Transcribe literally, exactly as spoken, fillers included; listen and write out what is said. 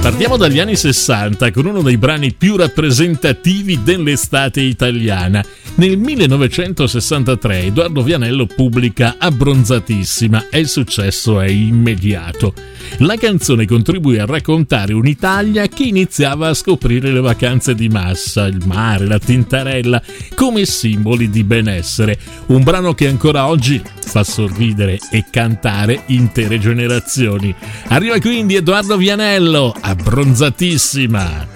Partiamo dagli anni sessanta con uno dei brani più rappresentativi dell'estate italiana. Nel millenovecentosessantatré Edoardo Vianello pubblica Abbronzatissima e il successo è immediato. La canzone contribuì a raccontare un'Italia che iniziava a scoprire le vacanze di massa, il mare, la tintarella come simboli di benessere. Un brano che ancora oggi fa sorridere e cantare intere generazioni. Arriva quindi Edoardo Vianello, Abbronzatissima.